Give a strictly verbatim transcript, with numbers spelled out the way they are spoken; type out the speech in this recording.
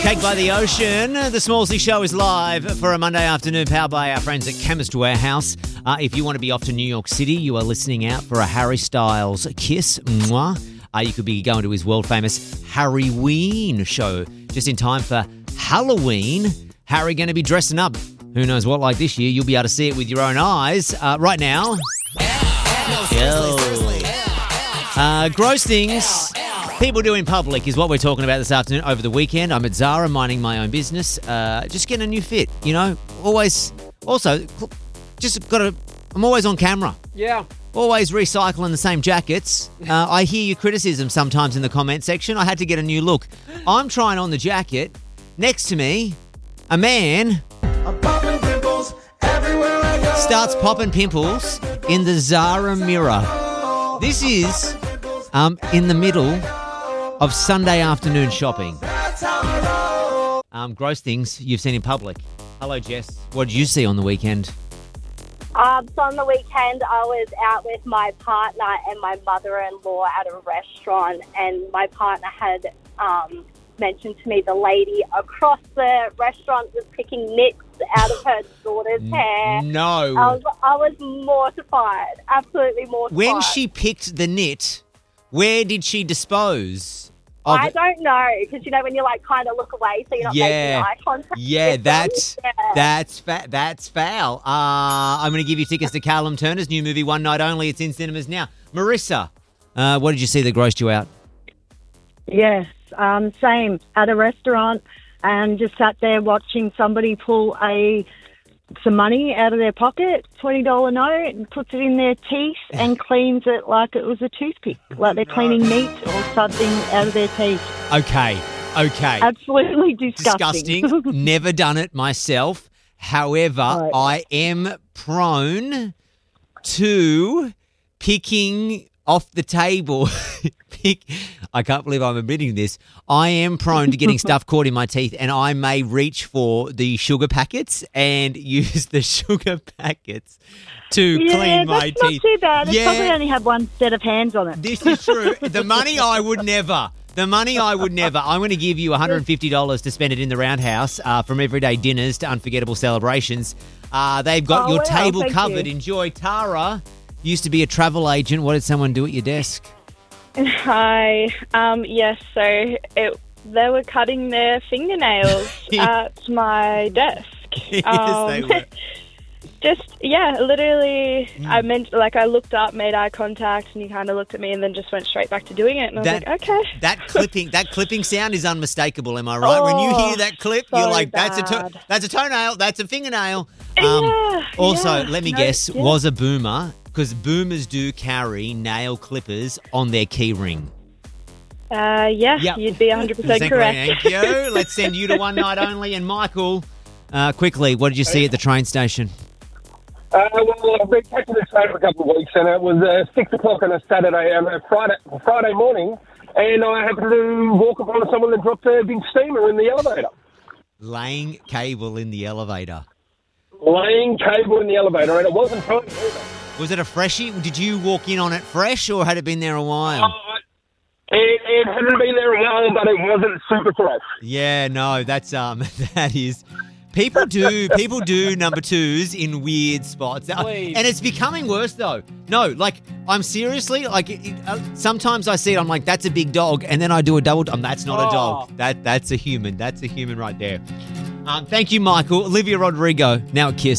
Cake by the Ocean. The Smallsy Show is live for a Monday afternoon, powered by our friends at Chemist Warehouse. Uh, if you want to be off to New York City, you are listening out for a Harry Styles kiss. Mwah. Uh, you could be going to his world-famous Harryween show just in time for Halloween. Harry going to be dressing up. Who knows what like this year? You'll be able to see it with your own eyes. Uh, right now. Yo. Uh, gross things people do in public is what we're talking about this afternoon. Over the weekend, I'm at Zara minding my own business. Uh, just getting a new fit, you know. Always, also, just got to, I'm always on camera. Yeah. Always recycling the same jackets. Uh, I hear your criticism sometimes in the comment section. I had to get a new look. I'm trying on the jacket. Next to me, a man starts popping pimples in the Zara mirror. This is um, in the middle of Sunday afternoon shopping. Um, gross things you've seen in public. Hello, Jess. What did you see on the weekend? Um, so on the weekend, I was out with my partner and my mother-in-law at a restaurant, and my partner had um, mentioned to me the lady across the restaurant was picking nits out of her daughter's hair. No. I was, I was mortified, absolutely mortified. When she picked the knit, where did she dispose of I it? don't know, because, you know, when you, like, kind of look away so you're not Yeah. making eye contact. Yeah, with them. that's Yeah. that's fa- that's foul. Uh, I'm going to give you tickets to Callum Turner's new movie, One Night Only. It's in cinemas now. Marissa, uh, what did you see that grossed you out? Yes, um, same. At a restaurant and just sat there watching somebody pull a some money out of their pocket, twenty dollars note, and puts it in their teeth and cleans it like it was a toothpick, like they're cleaning meat or something out of their teeth. Okay, okay. Absolutely disgusting. Disgusting. Never done it myself. However, Right. I am prone to picking off the table. Pick. I can't believe I'm admitting this. I am prone to getting stuff caught in my teeth, and I may reach for the sugar packets and use the sugar packets to Yeah, clean my that's not teeth. too bad. It Yeah. probably only had one set of hands on it. This is true. The money I would never. The money I would never. I'm going to give you one hundred fifty dollars to spend it in the Roundhouse, uh, from everyday dinners to unforgettable celebrations. Uh, they've got Oh, your wow, table thank covered. you. Enjoy. Tara used to be a travel agent. What did someone do at your desk? Hi. Um, yes, so it, they were cutting their fingernails at my desk. Yes, Um, they were. Just, yeah, literally, I meant, like, I looked up, made eye contact, and he kind of looked at me and then just went straight back to doing it. And I was That- like, okay. That clipping, that clipping sound is unmistakable. Am I right? when you hear Oh, that clip, so you're like, "That's a to- bad. that's a toenail. That's a fingernail." Um, Yeah, also, yeah. let me No, guess, yeah. was a boomer, because boomers do carry nail clippers on their key ring. Uh, yeah, Yep. you'd be one hundred percent correct. Thank you. Let's send you to One Night Only. And Michael, uh, quickly, what did you see at the train station? Uh, well, I've been catching this train for a couple of weeks, and it was uh, six o'clock on a Saturday, um, a Friday, Friday morning, and I happened to walk upon someone that dropped a big steamer in the elevator. Laying cable in the elevator. Laying cable in the elevator, and it wasn't trying either. Was it a freshie? Did you walk in on it fresh, or had it been there a while? Uh, it, it hadn't been there a while, but it wasn't super fresh. Yeah, no, that's um, that is. People do, people do number twos in weird spots, Uh, Please. and it's becoming worse though. No, like I'm seriously like. It, uh, sometimes I see it, I'm like, that's a big dog, and then I do a double. Um, that's not a dog. Oh. That that's a human. That's a human right there. Um, thank you, Michael. Olivia Rodrigo now at Kiss.